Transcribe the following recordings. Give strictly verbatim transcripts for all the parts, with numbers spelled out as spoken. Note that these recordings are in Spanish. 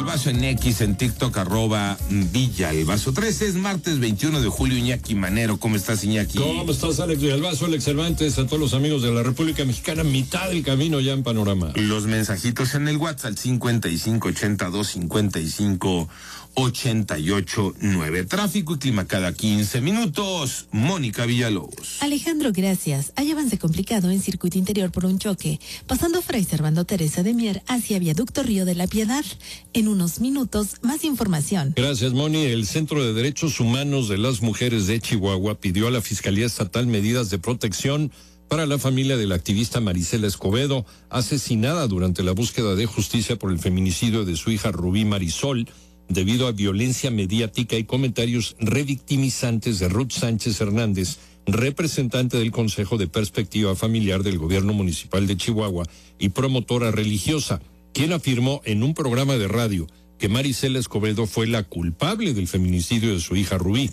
Vaso en X, en TikTok, arroba Villalbazo trece. Es martes veintiuno de julio. Iñaki Manero, ¿cómo estás, Iñaki? ¿Cómo estás, Alex Villalbazo, Alex Cervantes, a todos los amigos de la República Mexicana, mitad del camino ya en Panorama? Los mensajitos en el WhatsApp, cincuenta y cinco ochenta y dos cincuenta y cinco ochenta y ocho nueve. Tráfico y clima cada quince minutos. Mónica Villalobos. Alejandro, gracias. Hay avance complicado en circuito interior por un choque, pasando Fray Servando Teresa de Mier hacia Viaducto Río de la Piedad. En unos minutos, más información. Gracias, Moni. El Centro de Derechos Humanos de las Mujeres de Chihuahua pidió a la Fiscalía Estatal medidas de protección para la familia de la activista Marisela Escobedo, asesinada durante la búsqueda de justicia por el feminicidio de su hija Rubí Marisol, debido a violencia mediática y comentarios revictimizantes de Ruth Sánchez Hernández, representante del Consejo de Perspectiva Familiar del Gobierno Municipal de Chihuahua y promotora religiosa, quien afirmó en un programa de radio que Marisela Escobedo fue la culpable del feminicidio de su hija Rubí.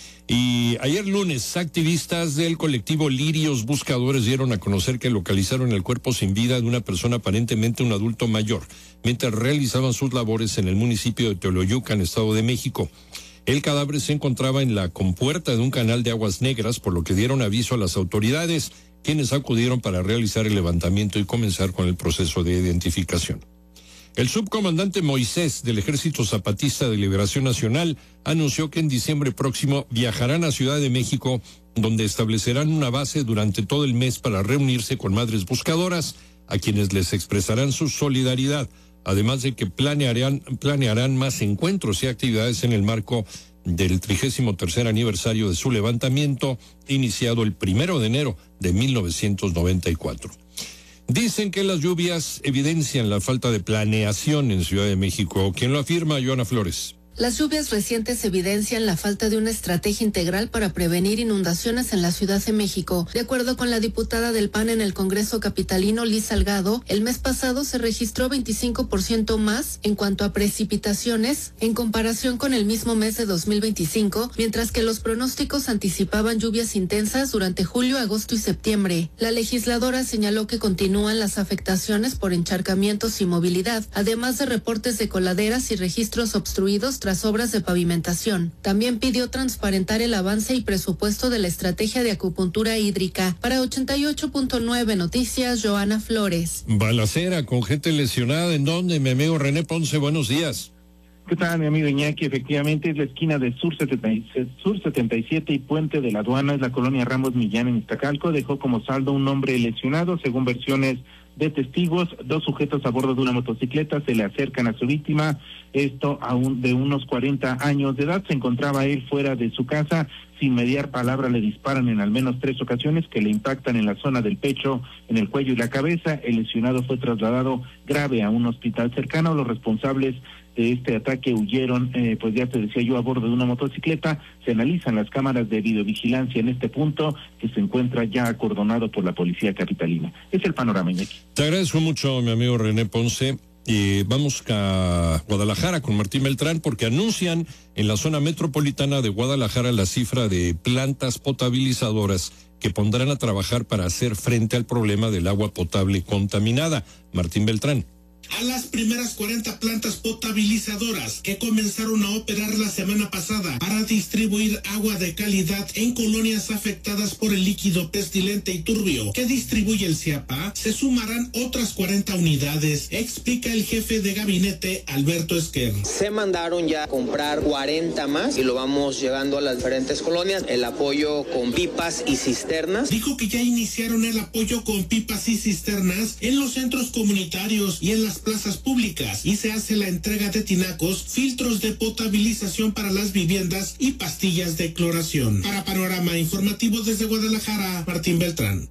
Y ayer lunes, activistas del colectivo Lirios Buscadores dieron a conocer que localizaron el cuerpo sin vida de una persona, aparentemente un adulto mayor, mientras realizaban sus labores en el municipio de Teoloyucan, Estado de México. El cadáver se encontraba en la compuerta de un canal de aguas negras, por lo que dieron aviso a las autoridades, quienes acudieron para realizar el levantamiento y comenzar con el proceso de identificación. El subcomandante Moisés del Ejército Zapatista de Liberación Nacional anunció que en diciembre próximo viajarán a Ciudad de México, donde establecerán una base durante todo el mes para reunirse con madres buscadoras, a quienes les expresarán su solidaridad, además de que planearán, planearán más encuentros y actividades en el marco del trigésimo tercer aniversario de su levantamiento, iniciado el primero de enero de mil novecientos noventa y cuatro. Dicen que las lluvias evidencian la falta de planeación en Ciudad de México. ¿Quién lo afirma? Joana Flores. Las lluvias recientes evidencian la falta de una estrategia integral para prevenir inundaciones en la Ciudad de México. De acuerdo con la diputada del P A N en el Congreso capitalino, Liz Salgado, el mes pasado se registró veinticinco por ciento más en cuanto a precipitaciones en comparación con el mismo mes de dos mil veinticinco, mientras que los pronósticos anticipaban lluvias intensas durante julio, agosto y septiembre. La legisladora señaló que continúan las afectaciones por encharcamientos y movilidad, además de reportes de coladeras y registros obstruidos tras obras de pavimentación. También pidió transparentar el avance y presupuesto de la estrategia de acupuntura hídrica. Para ochenta y ocho punto nueve Noticias, Joana Flores. Balacera con gente lesionada. ¿En dónde, mi amigo René Ponce? Buenos días. ¿Qué tal, mi amigo Iñaki? Efectivamente, es la esquina de Sur setenta y siete, Sur setenta y siete y Puente de la Aduana, es la colonia Ramos Millán en Iztacalco. Dejó como saldo un hombre lesionado, según versiones de testigos. Dos sujetos a bordo de una motocicleta se le acercan a su víctima, esto aún de unos cuarenta años de edad. Se encontraba él fuera de su casa. Sin mediar palabra le disparan en al menos tres ocasiones que le impactan en la zona del pecho, en el cuello y la cabeza. El lesionado fue trasladado grave a un hospital cercano. Los responsables de este ataque huyeron, eh, pues ya te decía yo, a bordo de una motocicleta. Se analizan las cámaras de videovigilancia en este punto, que se encuentra ya acordonado por la policía capitalina. Es el panorama, Iñaki. Te agradezco mucho, mi amigo René Ponce. Y vamos a Guadalajara con Martín Beltrán, porque anuncian en la zona metropolitana de Guadalajara la cifra de plantas potabilizadoras que pondrán a trabajar para hacer frente al problema del agua potable contaminada. Martín Beltrán. A las primeras cuarenta plantas potabilizadoras que comenzaron a operar la semana pasada para distribuir agua de calidad en colonias afectadas por el líquido pestilente y turbio que distribuye el CIAPA, se sumarán otras cuarenta unidades, explica el jefe de gabinete Alberto Esquer. Se mandaron ya a comprar cuarenta más y lo vamos llevando a las diferentes colonias, el apoyo con pipas y cisternas. Dijo que ya iniciaron el apoyo con pipas y cisternas en los centros comunitarios y en las plazas públicas, y se hace la entrega de tinacos, filtros de potabilización para las viviendas y pastillas de cloración. Para Panorama Informativo desde Guadalajara, Martín Beltrán.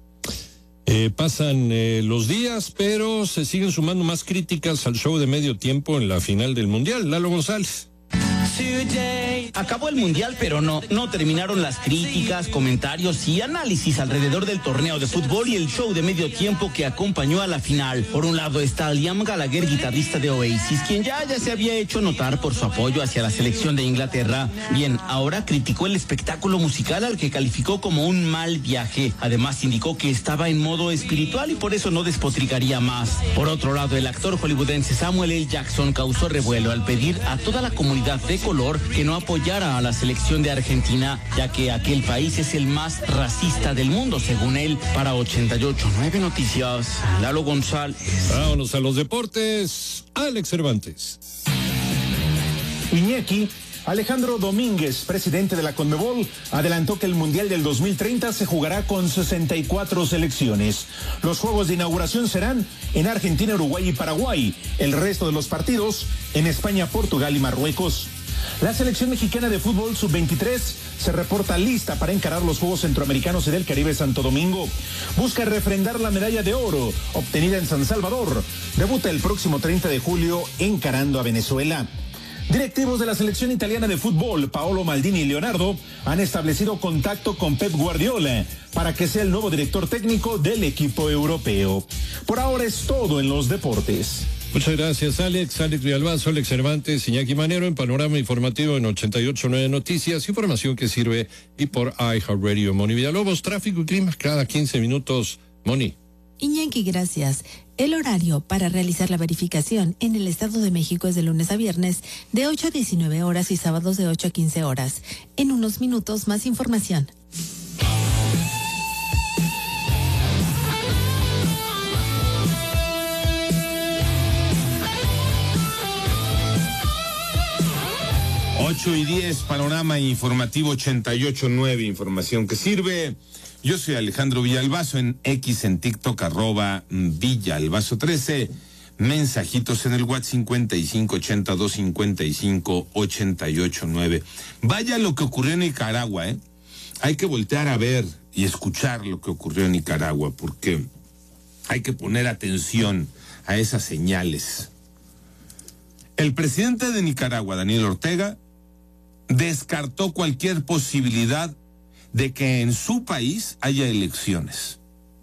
Eh, pasan eh, los días, pero se siguen sumando más críticas al show de medio tiempo en la final del Mundial. Lalo González. Acabó el mundial, pero no, no terminaron las críticas, comentarios y análisis alrededor del torneo de fútbol y el show de medio tiempo que acompañó a la final. Por un lado está Liam Gallagher, guitarrista de Oasis, quien ya, ya se había hecho notar por su apoyo hacia la selección de Inglaterra. Bien, ahora criticó el espectáculo musical al que calificó como un mal viaje. Además indicó que estaba en modo espiritual y por eso no despotricaría más. Por otro lado, el actor hollywoodense Samuel L. Jackson causó revuelo al pedir a toda la comunidad de color que no apoyara a la selección de Argentina, ya que aquel país es el más racista del mundo, según él. Para ochenta y ocho punto nueve Noticias, Lalo González. Vámonos a los deportes. Alex Cervantes. Iñaki Alejandro Domínguez, presidente de la Conmebol, adelantó que el Mundial del dos mil treinta se jugará con sesenta y cuatro selecciones. Los juegos de inauguración serán en Argentina, Uruguay y Paraguay. El resto de los partidos en España, Portugal y Marruecos. La selección mexicana de fútbol sub veintitrés se reporta lista para encarar los Juegos Centroamericanos y del Caribe Santo Domingo. Busca refrendar la medalla de oro obtenida en San Salvador. Debuta el próximo treinta de julio encarando a Venezuela. Directivos de la selección italiana de fútbol, Paolo Maldini y Leonardo, han establecido contacto con Pep Guardiola para que sea el nuevo director técnico del equipo europeo. Por ahora es todo en los deportes. Muchas gracias, Alex. Alex Villalbazo, Alex Cervantes, Iñaki Manero en Panorama Informativo en ochenta y ocho punto nueve Noticias, información que sirve y por iHeartRadio. Moni Villalobos, tráfico y clima cada quince minutos. Moni. Iñaki, gracias. El horario para realizar la verificación en el Estado de México es de lunes a viernes de ocho a diecinueve horas y sábados de ocho a quince horas. En unos minutos más información. ocho y diez, Panorama Informativo ochenta y ocho punto nueve, información que sirve. Yo soy Alejandro Villalbazo, en X, en TikTok, arroba Villalbazo trece. Mensajitos en el WhatsApp cincuenta y cinco ochenta y dos cincuenta y cinco ochenta y ocho nueve. Vaya lo que ocurrió en Nicaragua, ¿eh? Hay que voltear a ver y escuchar lo que ocurrió en Nicaragua, porque hay que poner atención a esas señales. El presidente de Nicaragua, Daniel Ortega, descartó cualquier posibilidad de que en su país haya elecciones.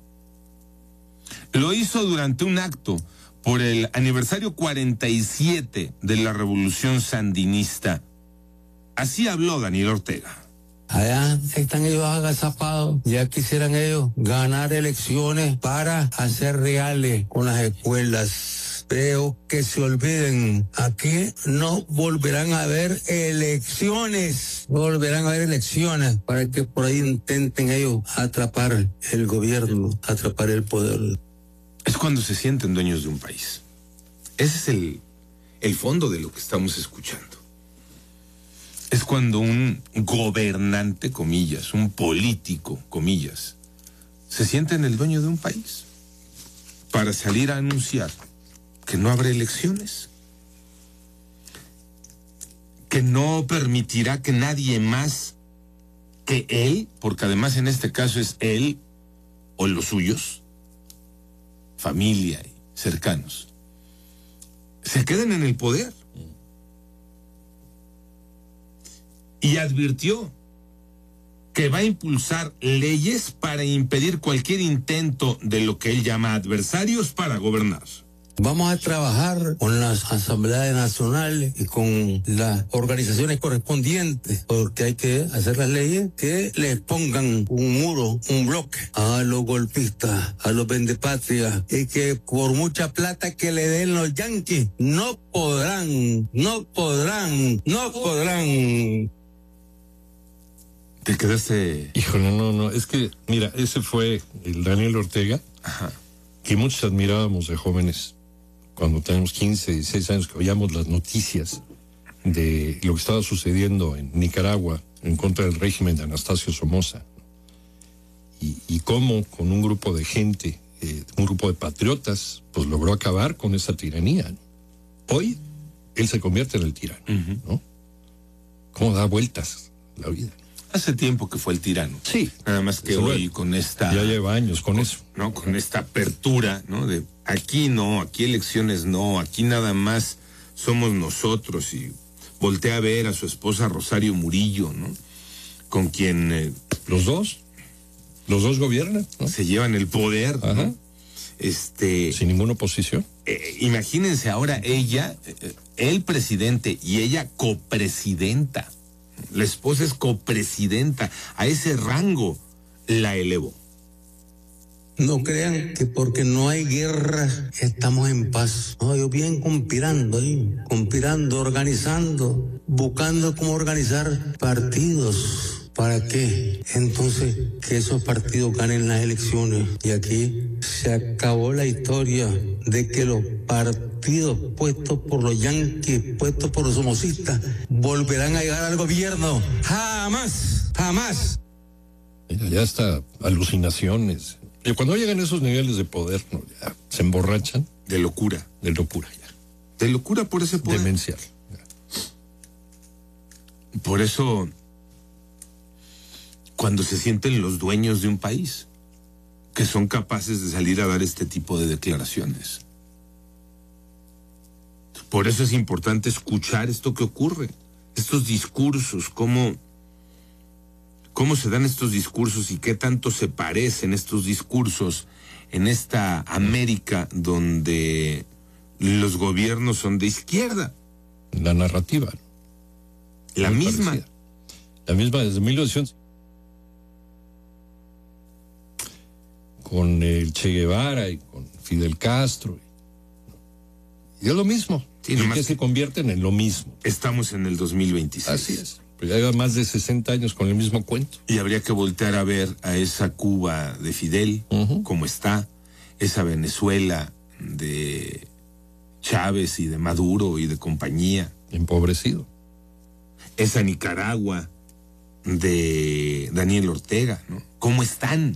Lo hizo durante un acto por el aniversario cuarenta y siete de la Revolución Sandinista. Así habló Daniel Ortega. Allá están ellos agazapados, ya quisieran ellos ganar elecciones para hacer reales con las escuelas. Pero que se olviden, aquí no volverán a haber elecciones, no volverán a haber elecciones para que por ahí intenten ellos atrapar el gobierno, atrapar el poder. Es cuando se sienten dueños de un país. Ese es el, el fondo de lo que estamos escuchando. Es cuando un gobernante, comillas, un político, comillas, se siente en el dueño de un país para salir a anunciar que no habrá elecciones, que no permitirá que nadie más que él, porque además en este caso es él o los suyos, familia y cercanos, se queden en el poder. Y advirtió que va a impulsar leyes para impedir cualquier intento de lo que él llama adversarios para gobernar. Vamos a trabajar con las asambleas nacionales y con las organizaciones correspondientes, porque hay que hacer las leyes que les pongan un muro, un bloque a los golpistas, a los vendepatrias, y que por mucha plata que le den los yanquis, no podrán, no podrán, no podrán. ¿Te quedaste? Híjole, no, no, es que, mira, ese fue el Daniel Ortega, Ajá. que muchos admirábamos de jóvenes, cuando teníamos quince, dieciséis años, que oíamos las noticias de lo que estaba sucediendo en Nicaragua en contra del régimen de Anastasio Somoza. Y, y cómo con un grupo de gente, eh, un grupo de patriotas, pues logró acabar con esa tiranía, ¿no? Hoy, él se convierte en el tirano, uh-huh. ¿no? ¿Cómo da vueltas la vida? Hace tiempo que fue el tirano. Sí. Nada más que hoy con esta... Ya lleva años con, con eso. ¿no? Con esta apertura, ¿no? De aquí no, aquí elecciones no, aquí nada más somos nosotros y voltea a ver a su esposa Rosario Murillo, ¿no? Con quien... Eh, los dos, los dos gobiernan, ¿no? Se llevan el poder, Ajá. ¿no? Este... Sin ninguna oposición. Eh, imagínense ahora ella, eh, el presidente y ella copresidenta. La esposa es copresidenta. A ese rango la elevó. No crean que porque no hay guerra estamos en paz. No, ellos vienen conspirando ahí, conspirando, organizando, buscando cómo organizar partidos. ¿Para qué? Entonces, que esos partidos ganen las elecciones. Y aquí se acabó la historia de que los partidos puestos por los yanquis, puestos por los somocistas, volverán a llegar al gobierno. ¡Jamás! ¡Jamás! Mira, ya está, alucinaciones. Y cuando llegan a esos niveles de poder, ¿no? Ya se emborrachan. De locura. De locura, ya. De locura por ese poder. Demencial. Ya. Por eso, cuando se sienten los dueños de un país, que son capaces de salir a dar este tipo de declaraciones. Por eso es importante escuchar esto que ocurre, estos discursos, cómo... cómo se dan estos discursos y qué tanto se parecen estos discursos en esta América donde los gobiernos son de izquierda. La narrativa. La Muy misma. parecida. La misma desde mil novecientos. Con el Che Guevara y con Fidel Castro. Y es lo mismo. Sí, y nomás que se convierten en lo mismo. Estamos en el dos mil veintiséis. Así es. Pues ya lleva más de sesenta años con el mismo cuento. Y habría que voltear a ver a esa Cuba de Fidel, uh-huh. cómo está, esa Venezuela de Chávez y de Maduro y de compañía. Empobrecido. Esa Nicaragua de Daniel Ortega, ¿no? ¿Cómo están?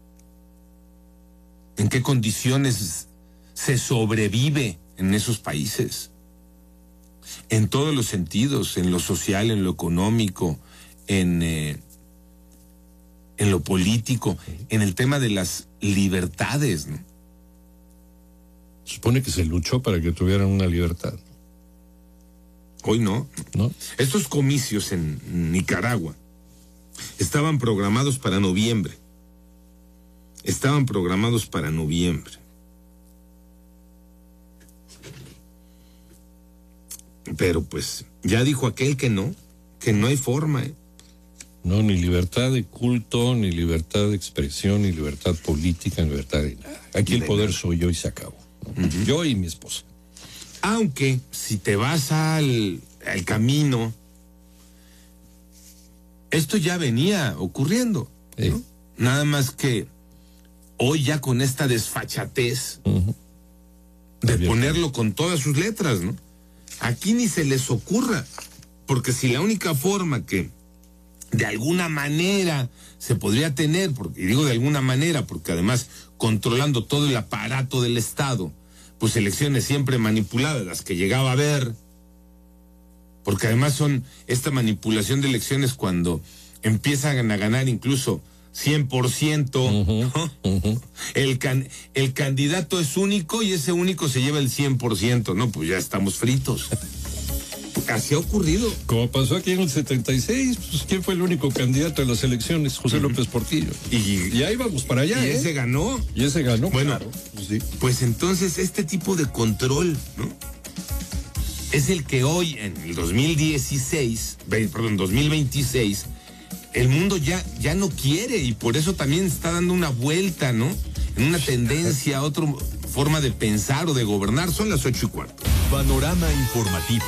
¿En qué condiciones se sobrevive en esos países? En todos los sentidos, en lo social, en lo económico, en, eh, en lo político, en el tema de las libertades, ¿no? Se supone que se luchó para que tuvieran una libertad. Hoy no. ¿No? Estos comicios en Nicaragua estaban programados para noviembre. Estaban programados para noviembre. Pero pues ya dijo aquel que no, que no hay forma. ¿eh? No, ni libertad de culto, ni libertad de expresión, ni libertad política, ni libertad de nada. Aquí el poder soy yo y se acabó. ¿no? Uh-huh. Yo y mi esposa. Aunque si te vas al, al camino, esto ya venía ocurriendo. Sí. ¿no? Nada más que hoy ya con esta desfachatez uh-huh. de Bien. ponerlo con todas sus letras, ¿no? Aquí ni se les ocurra, porque si la única forma que de alguna manera se podría tener, porque, y digo de alguna manera, porque además controlando todo el aparato del Estado, pues elecciones siempre manipuladas, las que llegaba a ver, porque además son esta manipulación de elecciones cuando empiezan a ganar incluso cien por ciento, uh-huh, uh-huh. el, can, el candidato es único y ese único se lleva el cien por ciento, no, pues ya estamos fritos. Así ha ocurrido. Como pasó aquí en el setenta y seis, pues ¿quién fue el único candidato en las elecciones? José uh-huh. López Portillo. Y, y ahí vamos para allá. Y ¿eh? ese ganó. Y ese ganó, bueno, claro. Pues, sí. Pues entonces este tipo de control, ¿no? Es el que hoy, en el dos mil dieciséis, perdón, dos mil veintiséis, el mundo ya, ya no quiere y por eso también está dando una vuelta, ¿no? En una tendencia a otra forma de pensar o de gobernar. Son las ocho y cuarto. Panorama informativo.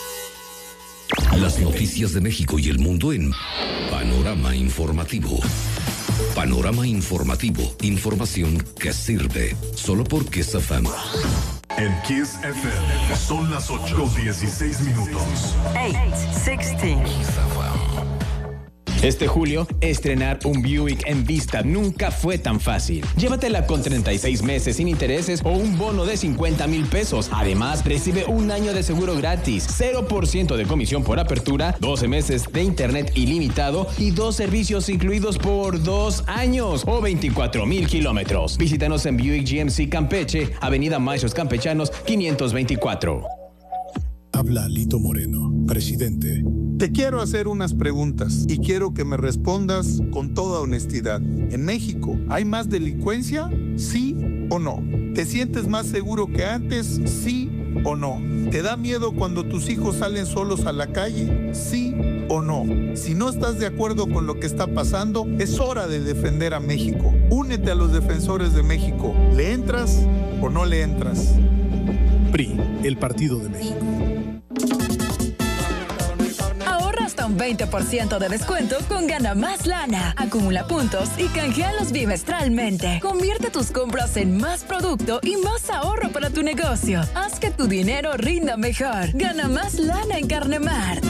Las noticias de México y el mundo en Panorama Informativo. Panorama Informativo. Información que sirve. Solo por Kiss F M. En Kiss F M son las ocho con dieciséis minutos. ocho, dieciséis. Este julio, estrenar un Buick Envista nunca fue tan fácil. Llévatela con treinta y seis meses sin intereses o un bono de cincuenta mil pesos. Además, recibe un año de seguro gratis, cero por ciento de comisión por apertura, doce meses de internet ilimitado y dos servicios incluidos por dos años o veinticuatro mil kilómetros. Visítanos en Buick G M C Campeche, Avenida Maestros Campechanos, quinientos veinticuatro. Habla Alito Moreno, presidente. Te quiero hacer unas preguntas y quiero que me respondas con toda honestidad. ¿En México hay más delincuencia? ¿Sí o no? ¿Te sientes más seguro que antes? ¿Sí o no? ¿Te da miedo cuando tus hijos salen solos a la calle? ¿Sí o no? Si no estás de acuerdo con lo que está pasando, es hora de defender a México. Únete a los defensores de México. ¿Le entras o no le entras? P R I, el Partido de México. Ahorra hasta un veinte por ciento de descuento con Gana Más Lana. Acumula puntos y canjealos bimestralmente. Convierte tus compras en más producto y más ahorro para tu negocio. Haz que tu dinero rinda mejor. Gana Más Lana en Carnemar.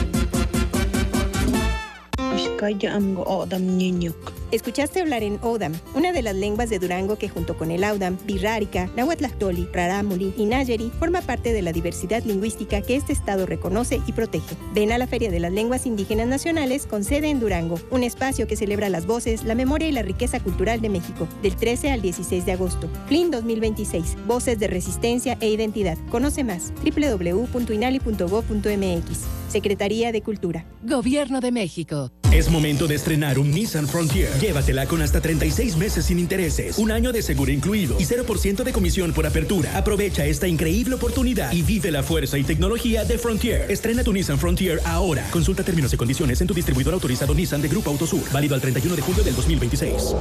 Escuchaste hablar en Odam, una de las lenguas de Durango que junto con el Audam, Birrárica, Nahuatlactoli, Rarámuri y Nayeri forma parte de la diversidad lingüística que este estado reconoce y protege. Ven a la Feria de las Lenguas Indígenas Nacionales con sede en Durango, un espacio que celebra las voces, la memoria y la riqueza cultural de México, del trece al dieciséis de agosto. F L I N dos mil veintiséis, Voces de Resistencia e Identidad. Conoce más, doble u doble u doble u punto inali punto gob punto eme equis. Secretaría de Cultura. Gobierno de México. Es momento de estrenar un Nissan Frontier. Llévatela con hasta treinta y seis meses sin intereses, un año de seguro incluido y cero por ciento de comisión por apertura. Aprovecha esta increíble oportunidad y vive la fuerza y tecnología de Frontier. Estrena tu Nissan Frontier ahora. Consulta términos y condiciones en tu distribuidor autorizado Nissan de Grupo Autosur. Válido al treinta y uno de julio del dos mil veintiséis.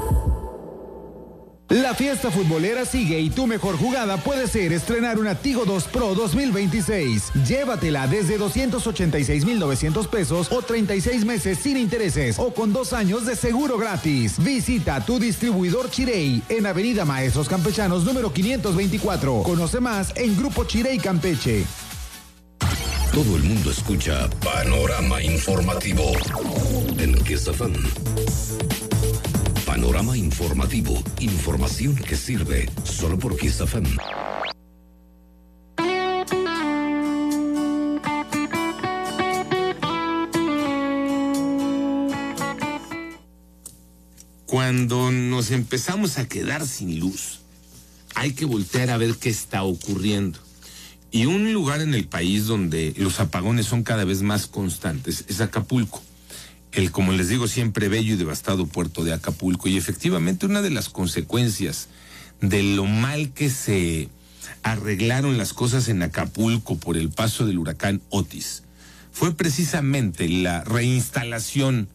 La fiesta futbolera sigue y tu mejor jugada puede ser estrenar una Tigo dos Pro dos mil veintiséis. Llévatela desde doscientos ochenta y seis mil novecientos pesos o treinta y seis meses sin intereses o con dos años de seguro gratis. Visita tu distribuidor Chirey en Avenida Maestros Campechanos número quinientos veinticuatro. Conoce más en Grupo Chirey Campeche. Todo el mundo escucha Panorama Informativo en Kiss F M. Panorama Informativo, información que sirve solo por Kiss F M. Cuando nos empezamos a quedar sin luz, hay que voltear a ver qué está ocurriendo. Y un lugar en el país donde los apagones son cada vez más constantes es Acapulco. El, como les digo, siempre bello y devastado puerto de Acapulco. Y efectivamente una de las consecuencias de lo mal que se arreglaron las cosas en Acapulco por el paso del huracán Otis fue precisamente la reinstalación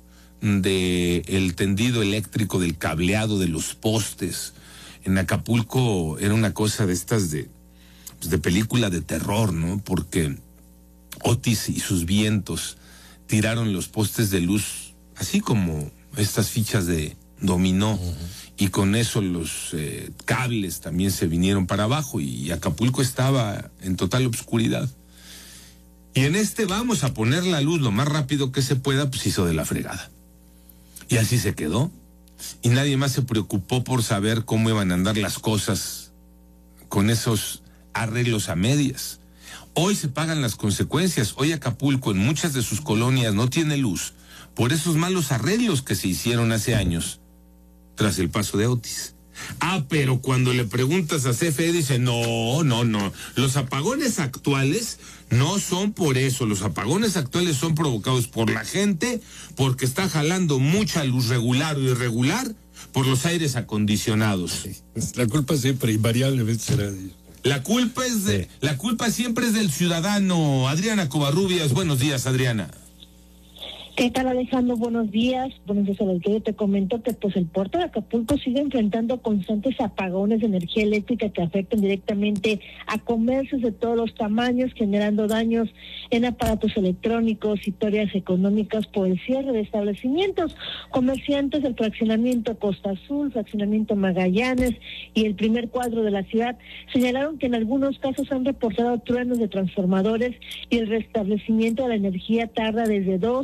del tendido eléctrico, del cableado, de los postes. En Acapulco era una cosa de estas de, pues de película de terror, ¿no? Porque Otis y sus vientos tiraron los postes de luz, así como estas fichas de dominó, uh-huh. Y con eso los eh, cables también se vinieron para abajo y Acapulco estaba en total obscuridad. Y en este vamos a poner la luz lo más rápido que se pueda, pues hizo de la fregada. Y así se quedó. Y nadie más se preocupó por saber cómo iban a andar las cosas con esos arreglos a medias. Hoy se pagan las consecuencias. Hoy Acapulco en muchas de sus colonias no tiene luz por esos malos arreglos que se hicieron hace años tras el paso de Otis. Ah, pero cuando le preguntas a C F E dice, no, no, no, los apagones actuales no son por eso, los apagones actuales son provocados por la gente, porque está jalando mucha luz regular o irregular por los aires acondicionados. La culpa siempre invariablemente será de ellos. La culpa es de, sí. La culpa siempre es del ciudadano. Adriana Covarrubias, buenos días, Adriana. ¿Qué tal, Alejandro? Buenos días. Buenos días a los que te comento que pues el puerto de Acapulco sigue enfrentando constantes apagones de energía eléctrica que afectan directamente a comercios de todos los tamaños, generando daños en aparatos electrónicos y pérdidas económicas por el cierre de establecimientos. Comerciantes del fraccionamiento Costa Azul, fraccionamiento Magallanes y el primer cuadro de la ciudad señalaron que en algunos casos han reportado truenos de transformadores y el restablecimiento de la energía tarda desde dos horas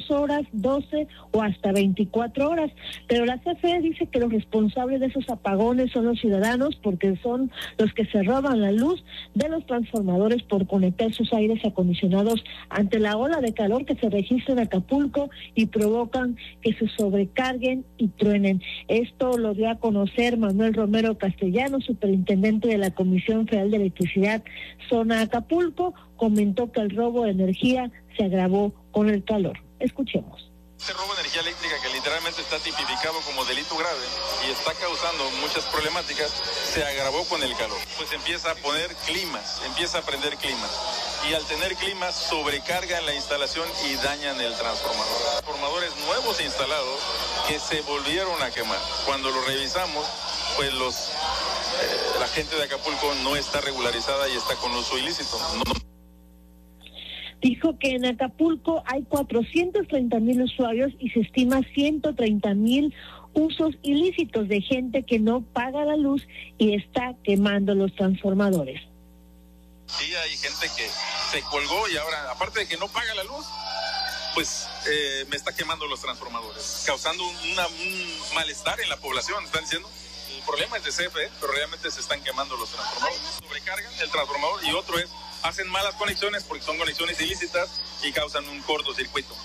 doce o hasta veinticuatro horas. Pero la C F E dice que los responsables de esos apagones son los ciudadanos, porque son los que se roban la luz de los transformadores por conectar sus aires acondicionados ante la ola de calor que se registra en Acapulco y provocan que se sobrecarguen y truenen. Esto lo dio a conocer Manuel Romero Castellano, superintendente de la Comisión Federal de Electricidad Zona Acapulco. Comentó que el robo de energía se agravó con el calor. Escuchemos. Este robo de energía eléctrica, que literalmente está tipificado como delito grave y está causando muchas problemáticas, se agravó con el calor. Pues empieza a poner climas, empieza a prender climas. Y al tener climas, sobrecargan la instalación y dañan el transformador. Transformadores nuevos instalados que se volvieron a quemar. Cuando lo revisamos, pues los eh, la gente de Acapulco no está regularizada y está con uso ilícito. No, no. Dijo que en Acapulco hay cuatrocientos treinta mil usuarios y se estima ciento treinta mil usos ilícitos de gente que no paga la luz y está quemando los transformadores. Sí, hay gente que se colgó y ahora, aparte de que no paga la luz, pues eh, me está quemando los transformadores, causando una, un malestar en la población. Están diciendo, el problema es de C F E, pero realmente se están quemando los transformadores. Sobrecargan el transformador y otro es, hacen malas conexiones porque son conexiones ilícitas y causan un cortocircuito.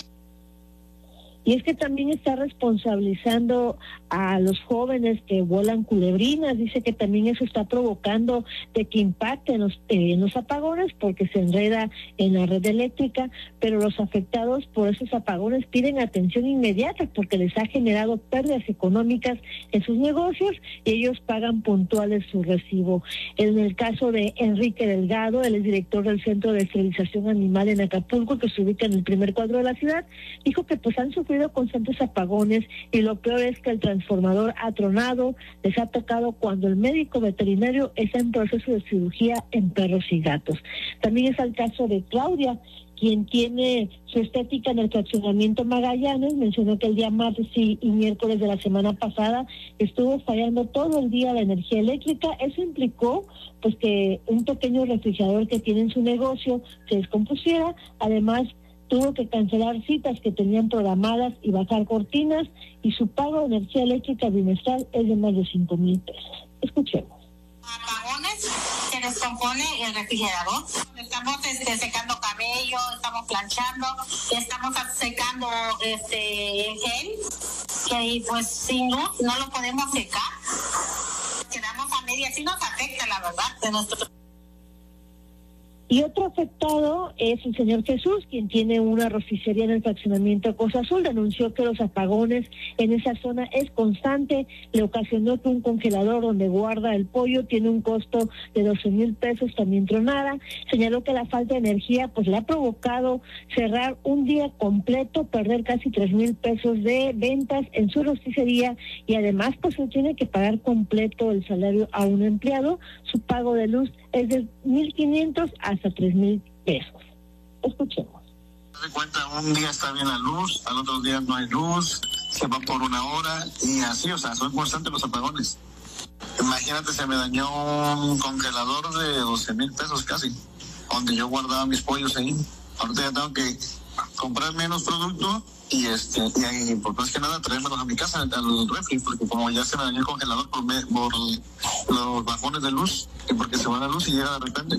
Y es que también está responsabilizando a los jóvenes que vuelan culebrinas. Dice que también eso está provocando de que impacte en los, eh, en los apagones, porque se enreda en la red eléctrica, pero los afectados por esos apagones piden atención inmediata porque les ha generado pérdidas económicas en sus negocios y ellos pagan puntuales su recibo. En el caso de Enrique Delgado, él es director del Centro de Esterilización Animal en Acapulco, que se ubica en el primer cuadro de la ciudad, dijo que pues han sufrido constantes apagones y lo peor es que el transformador ha tronado, les ha tocado cuando el médico veterinario está en proceso de cirugía en perros y gatos. También es el caso de Claudia, quien tiene su estética en el fraccionamiento Magallanes. Mencionó que el día martes y, y miércoles de la semana pasada estuvo fallando todo el día la energía eléctrica. Eso implicó pues que un pequeño refrigerador que tiene en su negocio se descompusiera. Además, tuvo que cancelar citas que tenían programadas y bajar cortinas, y su pago de energía eléctrica bimestral es de más de cinco mil pesos. Escuchemos. Apagones, se descompone el refrigerador. Estamos este, secando cabello, estamos planchando, estamos secando este el gel, que pues sin luz no lo podemos secar. Quedamos a media, sí nos afecta la verdad de nuestro. Y otro afectado es el señor Jesús, quien tiene una rosticería en el fraccionamiento Cosa Azul. Denunció que los apagones en esa zona es constante. Le ocasionó que un congelador donde guarda el pollo tiene un costo de doce mil pesos también tronada. Señaló que la falta de energía pues le ha provocado cerrar un día completo, perder casi tres mil pesos de ventas en su rosticería, y además pues él tiene que pagar completo el salario a un empleado. Su pago de luz es de mil quinientos hasta tres mil pesos. Escuchemos. Se da cuenta, un día está bien la luz, al otro día no hay luz, se va por una hora y así, o sea, son constantes los apagones. Imagínate, se me dañó un congelador de doce mil pesos casi, donde yo guardaba mis pollos ahí. Ahorita ya tengo que comprar menos producto y este y por más que nada traérmelos a mi casa, al refri, porque como ya se me dañó el congelador por, me, por los bajones de luz, y porque se va la luz y llega de repente.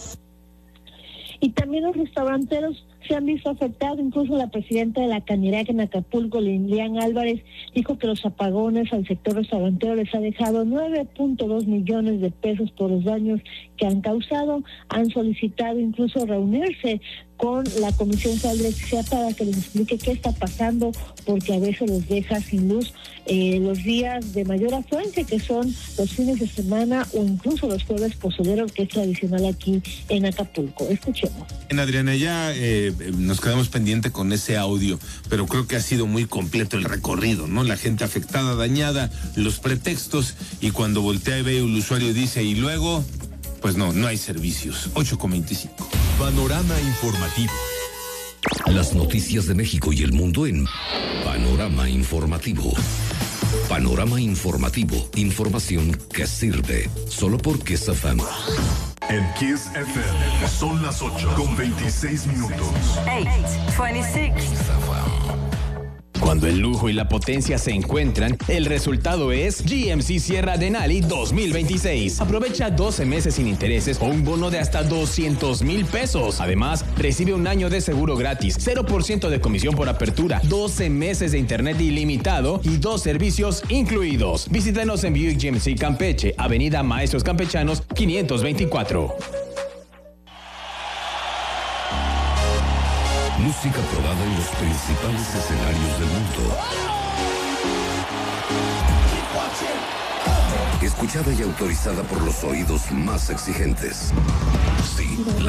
Y también los restauranteros se han visto afectados. Incluso la presidenta de la Canirac en Acapulco, Lilian Álvarez, dijo que los apagones al sector restaurantero les ha dejado nueve punto dos millones de pesos por los daños que han causado. Han solicitado incluso reunirse con la Comisión Federal de Electricidad para que les explique qué está pasando, porque a veces los deja sin luz eh, los días de mayor afluencia, que son los fines de semana o incluso los jueves pozoleros, que es tradicional aquí en Acapulco. Escuchemos. En Adriana, ya eh, nos quedamos pendiente con ese audio, pero creo que ha sido muy completo el recorrido, ¿no? La gente afectada, dañada, los pretextos, y cuando voltea y ve el usuario dice, y luego, pues no, no hay servicios. ocho con veinticinco. Panorama informativo. Las noticias de México y el mundo en Panorama Informativo. Panorama Informativo. Información que sirve. Solo porque Safam. En Kiss F M son las ocho con veintiséis minutos. ocho, veintiséis. Cuando el lujo y la potencia se encuentran, el resultado es G M C Sierra Denali dos mil veintiséis. Aprovecha doce meses sin intereses o un bono de hasta doscientos mil pesos. Además, recibe un año de seguro gratis, cero por ciento de comisión por apertura, doce meses de internet ilimitado y dos servicios incluidos. Visítanos en Buick G M C Campeche, Avenida Maestros Campechanos quinientos veinticuatro. Música probada en los principales escenarios del mundo. Escuchada y autorizada por los oídos más exigentes. Sí, la